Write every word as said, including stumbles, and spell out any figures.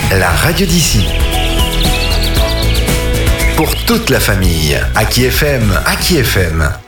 la radio d'ici. Pour toute la famille. Aki F M, Aki F M.